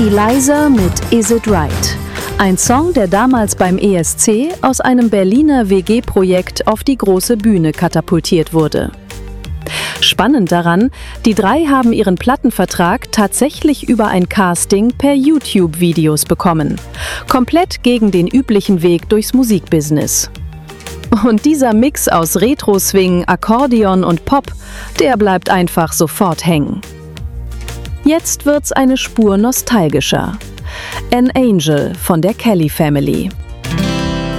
Eliza mit Is It Right? Ein Song, der damals beim ESC aus einem Berliner WG-Projekt auf die große Bühne katapultiert wurde. Spannend daran, die drei haben ihren Plattenvertrag tatsächlich über ein Casting per YouTube-Videos bekommen. Komplett gegen den üblichen Weg durchs Musikbusiness. Und dieser Mix aus Retro-Swing, Akkordeon und Pop, der bleibt einfach sofort hängen. Jetzt wird's eine Spur nostalgischer. An Angel von der Kelly Family.